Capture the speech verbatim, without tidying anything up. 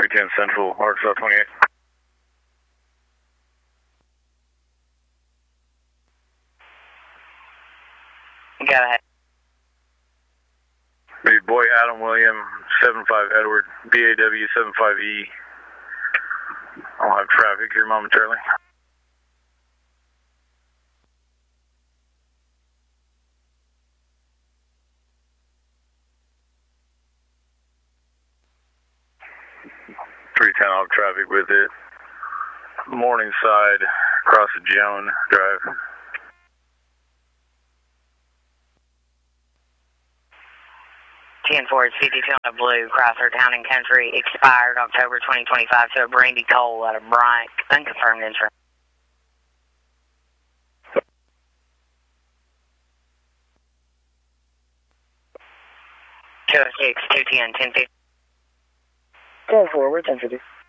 three ten Central, Arkansas twenty-eight. Go ahead. Big boy Adam William, seven five Edward, B A W seven five E. I'll have traffic here momentarily. three ten, I'll have traffic with it. Morningside, across the Joan Drive. ten four, fifty-two on a blue, Chrysler Town and Country, expired October twenty twenty-five to a Brandy Cole out of Bryant, unconfirmed insurance. two oh six, two ten, ten fifty. Go forward, ten fifty.